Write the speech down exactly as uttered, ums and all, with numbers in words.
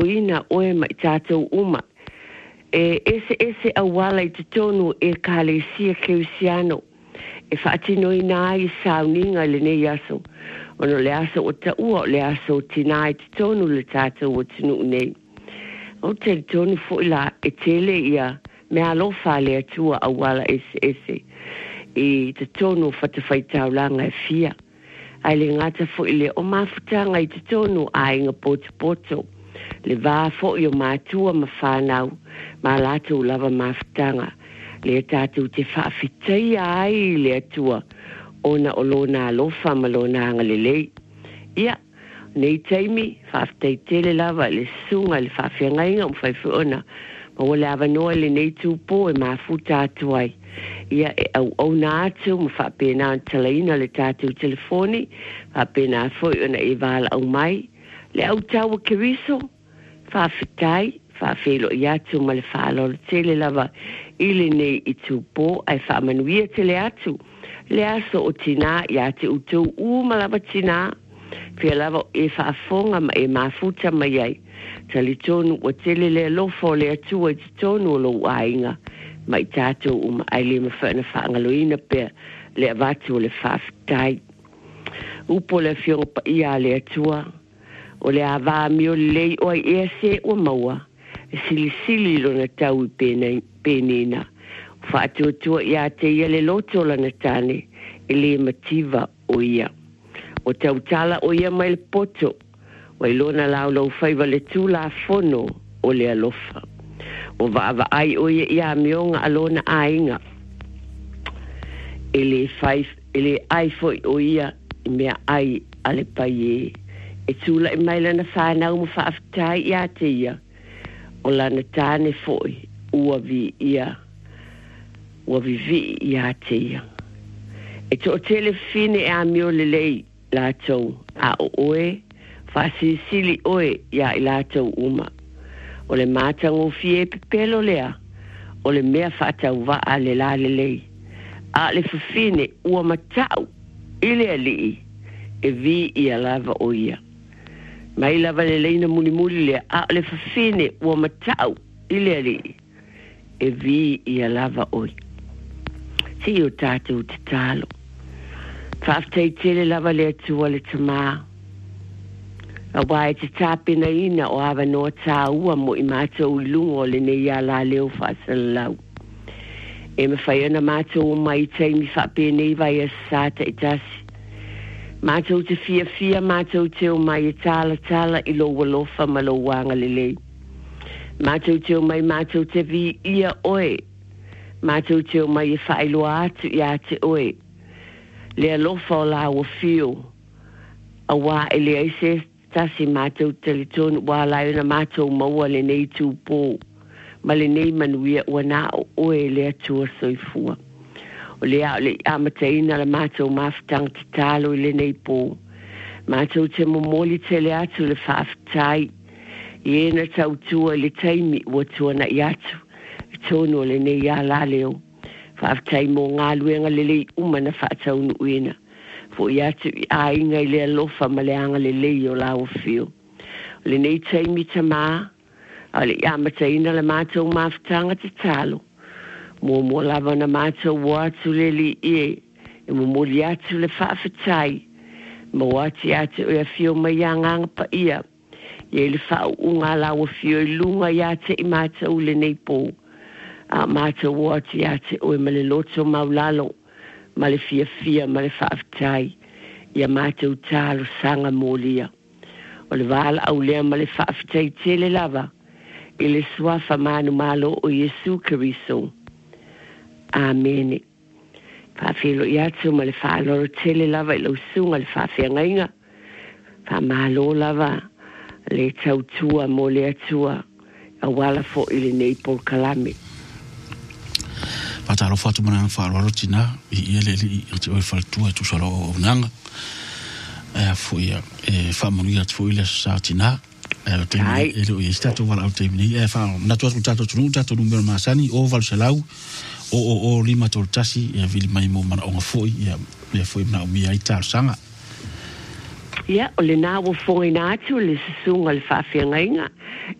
ina oe mai tātou uma. E ese ese awala I te tonu e kālesia keusiano. E whaatino I nā I sauninga le nei aso. Ono le aso o ta ua o le aso o tina I te tonu le tātou o tinu nei. O te tonu fo ila e tele ia me alofa le atua awala ese ese. I te tonu whatawhaitaulanga e fia. Ai le ngata fo ile o mafutanga I te tonu a inga poto poto. Le vā fo I o mātua ma whanau. Ma lātou lava mafutanga. Le tātou te whaafitai ai le atua. Ona o lona alofa ma lona anga le lei. Ia, nei taimi, whaafitai tele lava le sunga le whaafiangainga o whaifu ona. Ma wale avanoa le nei tūpō e mafuta atuai. Ia e au au nā atu ma whaapena talaina le tātou telefoni. Whaapena foi ona e wala au mai. Le au taua keriso. Whaafitai. Whaafelo I atu ma le whaalolo tele lava ili nei I tūpō ai whaamanuia tele atu. Le aso o tina I ate utou u ma lava tina. Pia lava e whaafonga ma e mafuta mai ai. Tali tonu o tele le lofo le atu o te tonu o lo ainga. Mai tātou uma ai le mawhana whaangaloina pia le avatu o le whaafitai. Upo le fionga pa ia le atua. O le avā mio lei o ai ea se o maua. Sili sili lona tau I penina. Whaatuatua ia te ia le loto lana tane e le mativa o ia. O tau tala o ia mai le poto. O i lona lau lau whaiva le tūla fono o le alofa. O vaava ai o ia ia mionga alona ainga. E le whaif, e le ai foi o ia I mea ai ale pai e. E tūla I mai lana whanau ma whaafitai ia te ia. O lana tāne foi, ua vi ia, ua vi vi ia te ia. E to tele fine e a mio le lei lātou, a o oe, whasisili oe ia I lātou uma. O le mātango fie pepelo lea, o le mea whatau waa le la le lei. A le fafine ua matau, ile alii, e vi ia lava o ia. Mai lava le leina muli muli le a le fafine ua matau ile ali e vi ia lava oi. Si o tātou te talo. Whaaftei tele lava le atua le tamā. A wai te tāpena ina o awa noa tā ua mo I mātou I lungo le ne ia la leo whaasalau. E me whaiana mātou o mai taimi whaapene I vai a sāta I tasi. Mātou te fia fia, mātou te o mai e tala tala I lo walofa ma lo wanga lelei. Mātou te o mai mātou te vi ia oe. Mātou te o mai e whailoa atu I ate oe. Le alofa o la o fio. A wā e le aise tasi mātou telitonu wā laiona mātou maua le nei tūpō. Ma le nei manuia ua nā o oe le atua soifua. O le a le amataina la mātou mafutanga te talo I le nei pō. Mātou te momoli te le atu le whaafitai. I ena tautua le taimi ua tuana I atu. I tono le nei a la leo. Whaafitai mō ngā luenga le lei umana whaataunu uena. Fo I atu I a inga I le alofa ma le anga le lei o la o fio. Le nei taimi ta mā. A le amataina la mātou mafutanga te talo. Mo mo lava na mātou watu le li e, e mo mo li atu le whaafitai, mo wati atu e a fio mai anganga pa ia, e le whao unga lawa fio I lunga I ate I mātou le nei pō, a mātou wati ate o e ma le loto maulalo, ma le fia fia ma le whaafitai, i a mātou tālo sanga mōlia. O le wala au lea ma le whaafitai tele lava, i le suafa manu malo o Yesu Keriso. Amen. Whaafelo I atu ma le whaaloro tele lava I lau sunga le whaafeangainga. Whaamalo lava le tautua mo le atua a wala fo I le nei Paul Kalame. Whaataro whatu mana whaaloro tina I ia le li I te oi whalatua tu salo o nanga. E fo ia e whaamanu I atu fo I le sa tina. E o teimi e lo I stato wala o teimi ni. E wha natu atu tato tunu tato numero masani o valu salau. O o o lima tol tasi ia vili mai mo mana onga foi ia ia foi na mi ai tar sanga Ia, o le nā wo fonga ina atu le susunga le whawhiangainga.